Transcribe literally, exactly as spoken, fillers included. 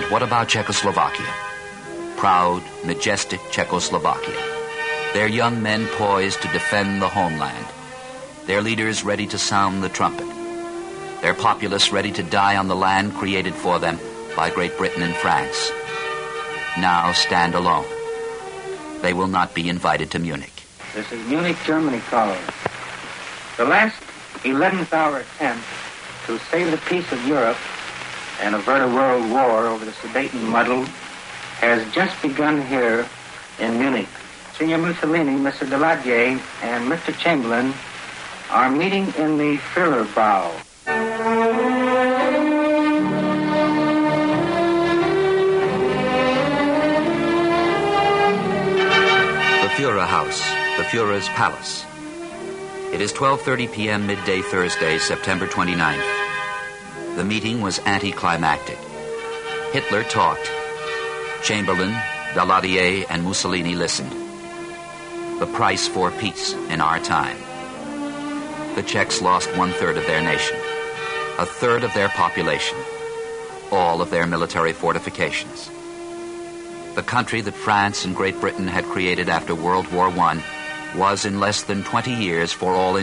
And what about Czechoslovakia? Proud, majestic Czechoslovakia. Their young men poised to defend the homeland. Their leaders ready to sound the trumpet. Their populace ready to die on the land created for them by Great Britain and France. Now stand alone. They will not be invited to Munich. This is Munich, Germany calling. The last eleventh hour attempt to save the peace of Europe and avert a world war over the Sudeten muddle has just begun here in Munich. Signor Mussolini, Mister Daladier, and Mister Chamberlain are meeting in the Führerbau. The Führer House, the Führer's palace. It is twelve thirty p.m. midday Thursday, September twenty-ninth. The meeting was anticlimactic. Hitler talked. Chamberlain, Daladier, and Mussolini listened. The price for peace in our time. The Czechs lost one-third of their nation, a third of their population, all of their military fortifications. The country that France and Great Britain had created after World War One was in less than twenty years, for all